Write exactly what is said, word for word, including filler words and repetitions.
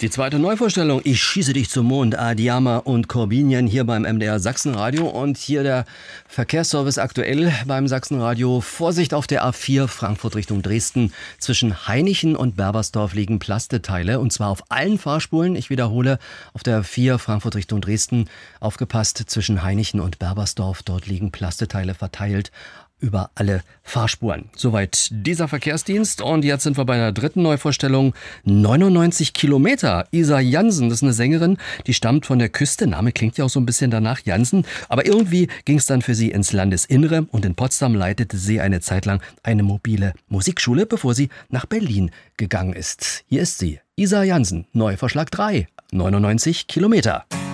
Die zweite Neuvorstellung, Ich schieße dich zum Mond, Adiyama und Corbinian hier beim M D R Sachsenradio. Und hier der Verkehrsservice aktuell beim Sachsenradio. Vorsicht auf der A vier Frankfurt Richtung Dresden. Zwischen Hainichen und Berbersdorf liegen Plasteteile und zwar auf allen Fahrspuren. Ich wiederhole, auf der A vier Frankfurt Richtung Dresden. Aufgepasst, zwischen Hainichen und Berbersdorf. Dort liegen Plasteteile verteilt über alle Fahrspuren. Soweit dieser Verkehrsdienst. Und jetzt sind wir bei der dritten Neuvorstellung. neunundneunzig Kilometer. Isa Jansen, das ist eine Sängerin, die stammt von der Küste. Name klingt ja auch so ein bisschen danach, Jansen. Aber irgendwie ging es dann für sie ins Landesinnere. Und in Potsdam leitete sie eine Zeit lang eine mobile Musikschule, bevor sie nach Berlin gegangen ist. Hier ist sie, Isa Jansen, Neuvorschlag drei. neunundneunzig Kilometer.